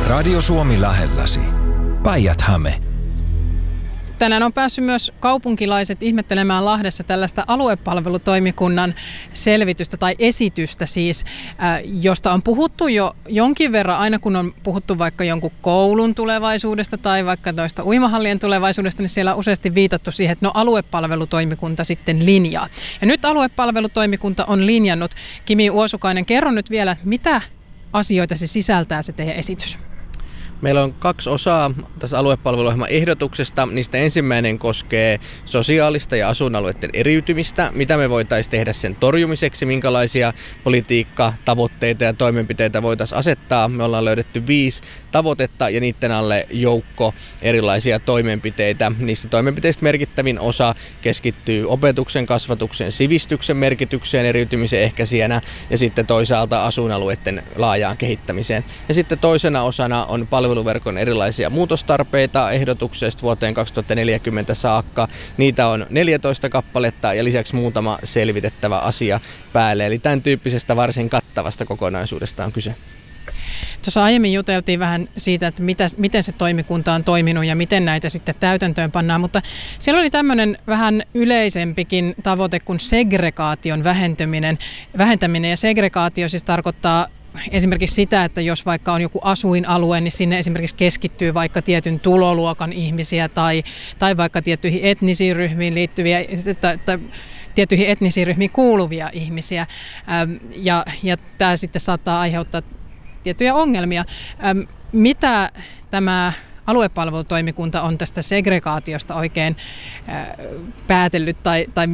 Radio Suomi lähelläsi. Päijät-Häme. Tänään on päässyt myös kaupunkilaiset ihmettelemään Lahdessa tällaista aluepalvelutoimikunnan selvitystä tai esitystä siis, josta on puhuttu jo jonkin verran, aina kun on puhuttu vaikka jonkun koulun tulevaisuudesta tai vaikka noista uimahallien tulevaisuudesta, niin siellä on useasti viitattu siihen, että no aluepalvelutoimikunta sitten linjaa. Ja nyt aluepalvelutoimikunta on linjannut. Kimi Uosukainen, kerro nyt vielä, mitä asioita se sisältää se teidän esitys? Meillä on 2 osaa tässä aluepalveluohjelman ehdotuksesta. Niistä ensimmäinen koskee sosiaalista ja asuinalueiden eriytymistä. Mitä me voitaisiin tehdä sen torjumiseksi, minkälaisia politiikkatavoitteita ja toimenpiteitä voitaisiin asettaa. Me ollaan löydetty 5 tavoitetta ja niiden alle joukko erilaisia toimenpiteitä. Niistä toimenpiteistä merkittävin osa keskittyy opetuksen, kasvatuksen, sivistyksen merkitykseen eriytymisen ehkäisijänä ja sitten toisaalta asuinalueiden laajaan kehittämiseen. Ja sitten toisena osana on palveluverkon erilaisia muutostarpeita ehdotuksesta vuoteen 2040 saakka. Niitä on 14 kappaletta ja lisäksi muutama selvitettävä asia päälle. Eli tämän tyyppisestä varsin kattavasta kokonaisuudesta on kyse. Tuossa aiemmin juteltiin vähän siitä, että miten se toimikunta on toiminut ja miten näitä sitten täytäntöön pannaan, mutta siellä oli tämmöinen vähän yleisempikin tavoite kuin segregaation vähentäminen ja segregaatio siis tarkoittaa esimerkiksi sitä, että jos vaikka on joku asuinalue, niin sinne esimerkiksi keskittyy vaikka tietyn tuloluokan ihmisiä tai vaikka tiettyihin etnisiin ryhmiin liittyviä tai tiettyihin etnisiin ryhmiin kuuluvia ihmisiä. Ja tämä sitten saattaa aiheuttaa tiettyjä ongelmia. Mitä tämä aluepalvelutoimikunta on tästä segregaatiosta oikein päätellyt tai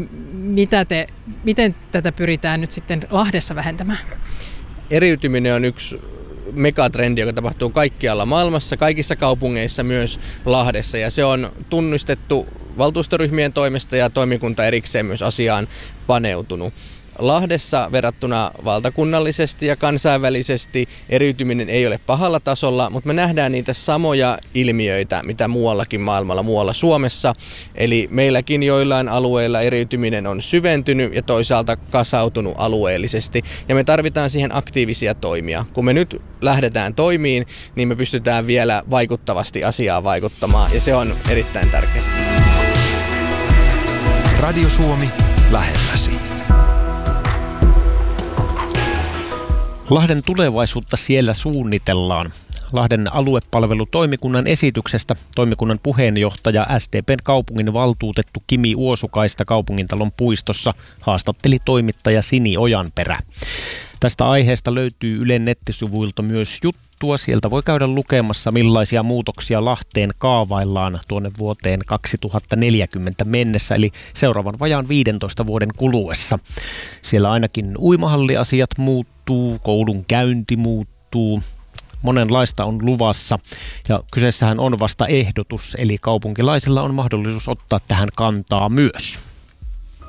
miten tätä pyritään nyt sitten Lahdessa vähentämään? Eriytyminen on yksi megatrendi, joka tapahtuu kaikkialla maailmassa, kaikissa kaupungeissa, myös Lahdessa. Ja se on tunnistettu valtuustoryhmien toimesta ja toimikunta erikseen myös asiaan paneutunut. Lahdessa verrattuna valtakunnallisesti ja kansainvälisesti eriytyminen ei ole pahalla tasolla, mutta me nähdään niitä samoja ilmiöitä, mitä muuallakin maailmalla, muualla Suomessa. Eli meilläkin joillain alueilla eriytyminen on syventynyt ja toisaalta kasautunut alueellisesti. Ja me tarvitaan siihen aktiivisia toimia. Kun me nyt lähdetään toimiin, niin me pystytään vielä vaikuttavasti asiaan vaikuttamaan ja se on erittäin tärkeää. Radio Suomi lähelläsi. Lahden tulevaisuutta siellä suunnitellaan. Lahden aluepalvelutoimikunnan esityksestä toimikunnan puheenjohtaja SDP:n kaupungin valtuutettu Kimi Uosukaista Kaupungintalon puistossa haastatteli toimittaja Sini Ojanperä. Tästä aiheesta löytyy Ylen nettisivuilta myös juttua. Sieltä voi käydä lukemassa, millaisia muutoksia Lahteen kaavaillaan tuonne vuoteen 2040 mennessä, eli seuraavan vajaan 15 vuoden kuluessa. Siellä ainakin uimahalliasiat muuttuu, koulun käynti muuttuu, monenlaista on luvassa ja kyseessähän on vasta ehdotus, eli kaupunkilaisilla on mahdollisuus ottaa tähän kantaa myös.